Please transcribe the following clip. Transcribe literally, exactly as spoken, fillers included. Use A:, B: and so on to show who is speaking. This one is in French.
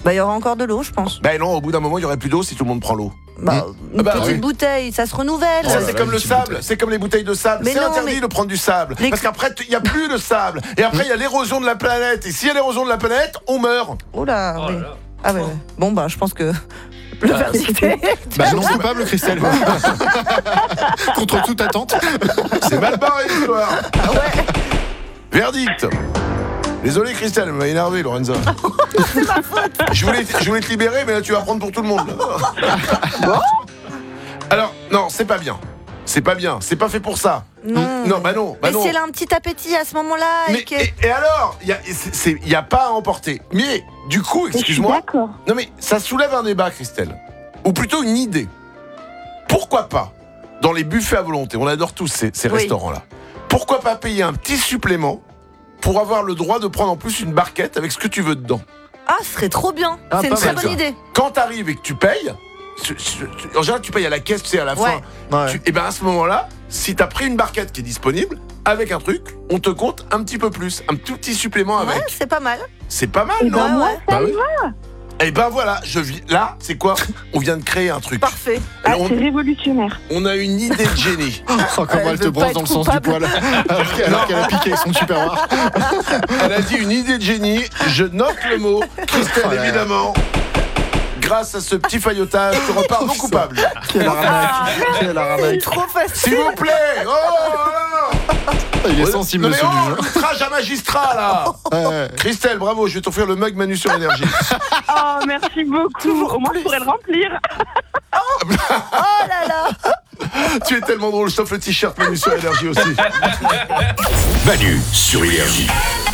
A: Bah, il y aura encore de l'eau, je pense.
B: Ben non, au bout d'un moment, il y aurait plus d'eau si tout le monde prend l'eau.
A: Bah, une
B: Ah bah,
A: petite
B: oui.
A: bouteille, ça se renouvelle.
B: Ça,
C: Oh,
B: c'est
C: là
B: comme
C: là,
B: le
C: une
B: sable,
C: bouteille.
B: c'est comme les bouteilles de sable.
A: Mais
B: C'est
A: non,
B: interdit
A: mais-
B: de prendre du sable.
A: Les-
B: Parce qu'après, il n'y a plus de sable. Et après, il y a l'érosion de la planète. Et s'il y a l'érosion de la planète, on meurt.
A: Oula,
D: Oh
A: oui.
D: là là.
A: Ah ouais, ouais. Bon, bah, je pense que le verdict est...
C: Bah non coupable, Christelle. Contre toute attente.
B: C'est mal barré l'histoire.
A: Ah ouais.
B: Verdict. Désolé Christelle, elle m'a énervé Lorenza.
A: C'est ma faute.
B: Je voulais, je voulais te libérer, mais là tu vas prendre pour tout le monde. Là. Alors, non, c'est pas bien. C'est pas bien, c'est pas fait pour ça.
A: Non.
B: Non, bah non, bah
A: Mais
B: non.
A: si elle a un petit appétit à ce moment-là
B: Mais,
A: et que...
B: et, et alors, il n'y a, a pas à emporter. Mais, du coup,
E: Je suis
B: excuse-moi.
E: d'accord.
B: Non mais, ça soulève un débat, Christelle. Ou plutôt une idée. Pourquoi pas, dans les buffets à volonté, on adore tous ces, ces
A: Oui.
B: restaurants-là, pourquoi pas payer un petit supplément pour avoir le droit de prendre en plus une barquette avec ce que tu veux dedans.
A: Ah, ce serait trop bien.
C: Ah,
A: c'est une
C: pas
A: très
C: mal,
A: bonne
C: ça.
A: idée.
B: Quand t'arrives et que tu payes, tu- tu- tu- en général tu payes à la caisse, tu sais, à la
A: Ouais.
B: fin.
C: Ouais.
B: Tu- et ben à ce moment-là, si t'as pris une barquette qui est disponible, avec un truc, on te compte un petit peu plus, un tout petit supplément avec.
A: Ouais, c'est pas mal.
B: C'est pas mal,
E: Et
B: non
E: ben moi,
A: ouais.
E: ça
C: Bah
E: y
C: oui.
E: va.
B: Et ben voilà, je vis. Là, c'est quoi? On vient de créer un truc.
A: Parfait.
E: Ah,
B: Alors,
E: c'est
B: on,
E: révolutionnaire.
B: on a une idée de génie.
C: Oh, comment
A: Elle
C: elle te
A: veut pas
C: brosse
A: être
C: dans le sens du
A: coupable.
C: poil. Alors qu'elle alors qu'elle a piqué avec son tupperware.
B: Elle a dit une idée de génie. Je note le mot. Christelle,
C: Oh là là.
B: évidemment. Grâce à ce petit faillotage, tu repars non coupable.
C: Quelle arnaque. Quelle arnaque.
A: Trop
B: S'il
A: facile.
B: vous plaît. Oh là là.
C: Il est sensible,
B: Non, mais
C: monsieur
B: oh,
C: le juge.
B: outrage à magistrat là.
C: Ouais.
B: Christelle, bravo, je vais t'offrir le mug Manu sur énergie.
E: Oh, merci beaucoup. Au moins, je pourrais le remplir.
A: Oh là là.
B: Tu es tellement drôle, je t'offre le t-shirt Manu sur énergie aussi.
F: Manu sur Énergie.